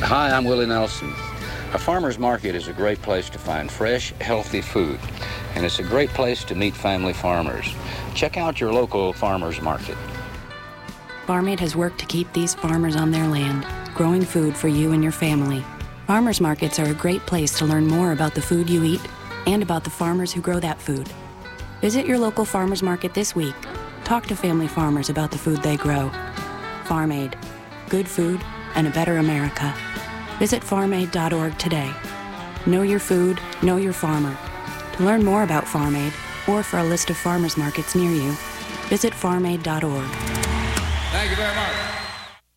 Hi, I'm Willie Nelson. A farmer's market is a great place to find fresh, healthy food, and it's a great place to meet family farmers. Check out your local farmer's market. Farm Aid has worked to keep these farmers on their land, growing food for you and your family. Farmers markets are a great place to learn more about the food you eat and about the farmers who grow that food. Visit your local farmers market this week. Talk to family farmers about the food they grow. Farm Aid. Good food and a better America. Visit farmaid.org today. Know your food, know your farmer. To learn more about Farm Aid, or for a list of farmers markets near you, visit farmaid.org. Thank you very much.